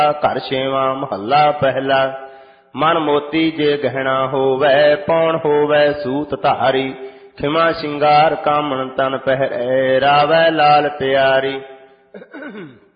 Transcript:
ਘਰ ਛੇਵਾਂ ਮਹੱਲਾ ਪਹਿਲਾ। ਮਨ ਮੋਤੀ ਜੇ ਗਹਿਣਾ ਹੋਵੈ, ਪੌਣ ਹੋਵੈ ਸੂਤ ਧਾਰੀ। ਖਿਮਾ ਸ਼ਿੰਗਾਰ ਕਾਮਣ ਤਨ ਪਹਿਰੈ, ਰਾਵੈ ਲਾਲ ਪਿਆਰੀ।